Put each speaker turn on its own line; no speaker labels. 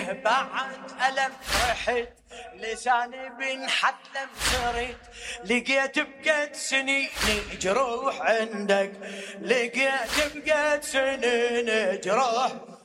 فيه بعد ألم، رحت لساني بنحت لم سريت، لقيت بقد سنيني جروح عندك، لقيت بقد سنين جروح